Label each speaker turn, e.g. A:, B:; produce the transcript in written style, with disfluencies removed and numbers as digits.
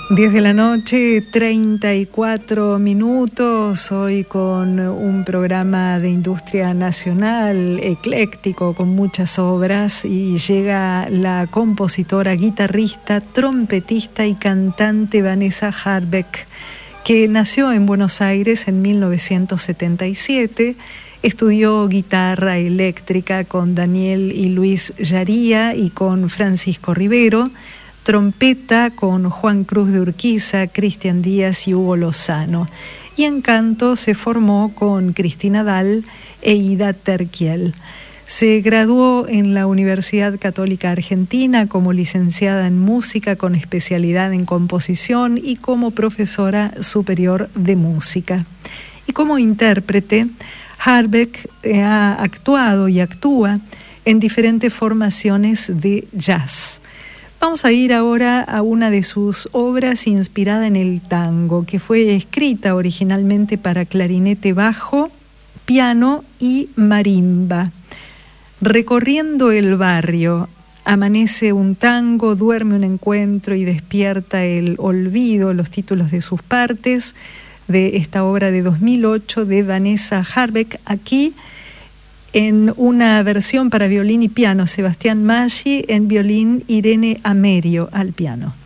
A: 10 de la noche, 34 minutos, hoy con un programa de industria nacional ecléctico con muchas obras, y llega la compositora, guitarrista, trompetista y cantante Vanessa Hárbeck, que nació en Buenos Aires en 1977, estudió guitarra eléctrica con Daniel y Luis Yaría y con Francisco Rivero, trompeta con Juan Cruz de Urquiza, Cristian Díaz y Hugo Lozano. Y en canto se formó con Cristina Dahl e Ida Terquiel. Se graduó en la Universidad Católica Argentina como licenciada en música con especialidad en composición y como profesora superior de música. Y como intérprete, Hárbeck ha actuado y actúa en diferentes formaciones de jazz. Vamos a ir ahora a una de sus obras inspirada en el tango, que fue escrita originalmente para clarinete bajo, piano y marimba. Recorriendo el barrio, amanece un tango, duerme un encuentro y despierta el olvido, los títulos de sus partes, de esta obra de 2008 de Vanessa Hárbeck, aquí en una versión para violín y piano, Sebastián Maggi en violín, Irene Amerio al piano.